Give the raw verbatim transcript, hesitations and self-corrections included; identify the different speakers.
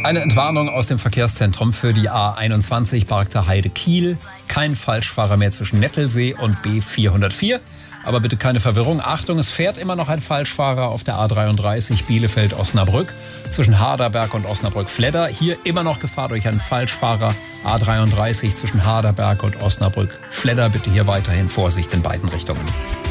Speaker 1: Eine Entwarnung aus dem Verkehrszentrum für die A einundzwanzig Bargter Heide-Kiel. Kein Falschfahrer mehr zwischen Nettelsee und B vierhundertvier. Aber bitte keine Verwirrung. Achtung, es fährt immer noch ein Falschfahrer auf der A dreiunddreißig Bielefeld-Osnabrück zwischen Harderberg und Osnabrück-Fledder. Hier immer noch Gefahr durch einen Falschfahrer. A dreiunddreißig zwischen Harderberg und Osnabrück-Fledder. Bitte hier weiterhin Vorsicht in beiden Richtungen.